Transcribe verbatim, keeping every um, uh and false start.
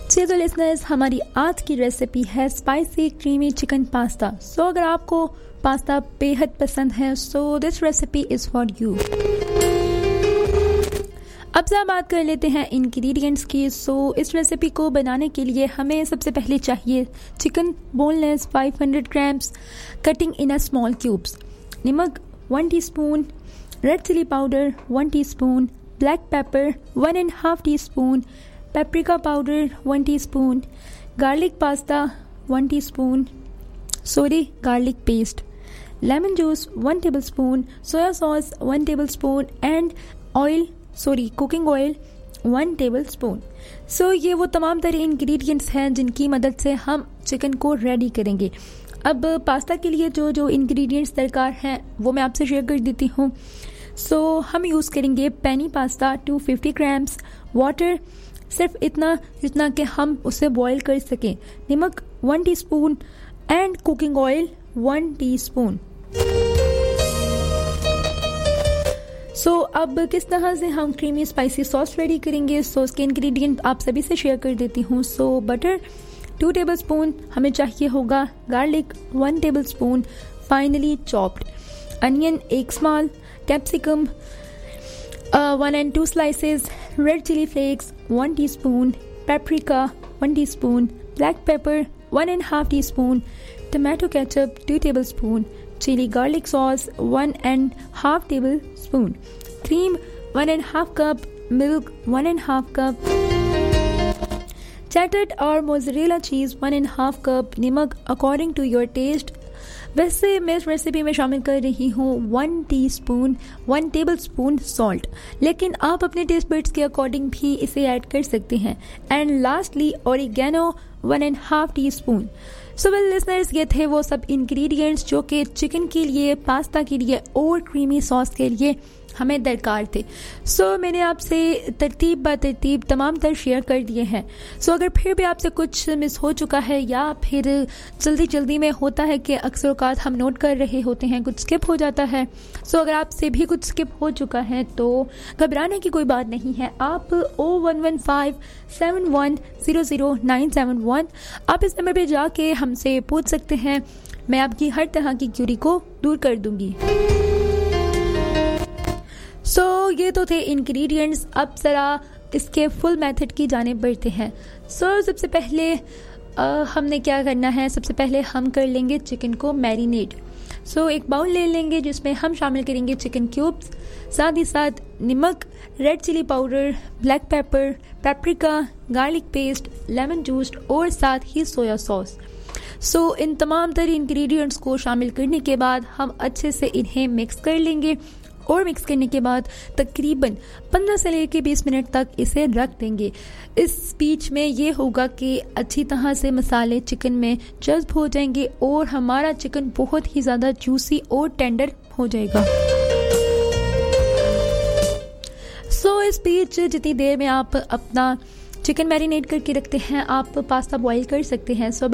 जी तो लिसनर्स, हमारी आज की रेसिपी है स्पाइसी क्रीमी चिकन पास्ता। सो अगर आपको पास्ता बेहद पसंद है so this recipe is for you. अब से बात कर लेते हैं इंग्रेडिएंट्स की। सो इस रेसिपी को बनाने के लिए हमें सबसे पहले चाहिए chicken boneless five hundred grams cutting in a small cubes, नमक one teaspoon, red chilli powder one teaspoon, black pepper one and half tea spoon, paprika powder one teaspoon, garlic pasta one teaspoon, sorry garlic paste, lemon juice one tablespoon, soya sauce one tablespoon and oil sorry cooking oil one table spoon. सो ये वो तमाम तरह ingredients हैं जिनकी मदद से हम chicken को रेडी करेंगे। अब पास्ता के लिए जो जो इंग्रेडिएंट्स दरकार हैं वो मैं आपसे शेयर कर देती हूँ। सो so, हम यूज़ करेंगे penne pasta to fifty grams, water सिर्फ इतना जितना कि हम उसे बॉईल कर सकें, नमक one teaspoon and cooking oil one teaspoon. So so, अब किस तरह से हम क्रीमी स्पाइसी सॉस रेडी करेंगे, सो so, उसके इंग्रेडिएंट आप सभी से शेयर कर देती हूँ। सो बटर टू टेबलस्पून हमें चाहिए होगा, garlic one tablespoon finally chopped, onion एक small, capsicum one and two slices, red chilli flakes one teaspoon, paprika one teaspoon, black pepper one and half tea spoon, tomato ketchup two tablespoon, chili garlic sauce one and half tablespoon, cream one and half cup, milk one and half cup, cheddar और mozzarella cheese one and half cup, नमक according to your taste। वैसे मैं इस recipe में शामिल कर रही हूँ one teaspoon one table spoon salt, लेकिन आप अपने टेस्ट बड्स के अकॉर्डिंग भी इसे ऐड कर सकते हैं। And lastly oregano one and half tea spoon. So well listeners, ये थे वो सब इंग्रेडिएंट्स जो कि चिकन के लिए, पास्ता के लिए और क्रीमी सॉस के लिए हमें दरकार थे। सो so, मैंने आपसे तरतीब ब तरतीब तमाम तर शेयर कर दिए हैं। सो so, अगर फिर भी आपसे कुछ मिस हो चुका है या फिर जल्दी जल्दी में होता है कि अक्सर औकात हम नोट कर रहे होते हैं कुछ स्किप हो जाता है। सो so, अगर आपसे भी कुछ स्किप हो चुका है तो घबराने की कोई बात नहीं है। आप ओ one one five seven one zero zero nine seven one आप इस नंबर पर जाके हमसे पूछ सकते हैं, मैं आपकी हर तरह की क्यूरी को दूर कर दूंगी। सो so, ये तो थे इंग्रेडिएंट्स। अब ज़रा इसके फुल मेथड की जानिब बढ़ते हैं। सो so, सबसे पहले आ, हमने क्या करना है, सबसे पहले हम कर लेंगे चिकन को मैरिनेट। सो so, एक बाउल ले लेंगे जिसमें हम शामिल करेंगे चिकन क्यूब्स, साथ ही साथ नमक, red chilli powder, black pepper, paprika, garlic paste, lemon juice और साथ ही सोया सॉस। सो so, इन तमाम तरह इंग्रेडिएंट्स को शामिल करने के बाद हम अच्छे से इन्हें मिक्स कर लेंगे और मिक्स करने के बाद तकरीबन पंद्रह से लेकर बीस मिनट तक इसे रख देंगे। इस बीच में ये होगा कि अच्छी तरह से मसाले चिकन में जज्ब हो जाएंगे और हमारा चिकन बहुत ही ज़्यादा जूसी और टेंडर हो जाएगा। सो so, इस बीच जितनी देर में आप अपना चिकन मैरिनेट करके रखते हैं, आप पास्ता बॉईल कर सकते हैं। सो